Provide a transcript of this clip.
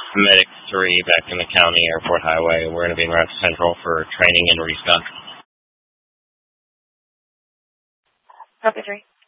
Medic 3 back in the county, Airport Highway. We're going to be in Route Central for training and restock. Copy 3.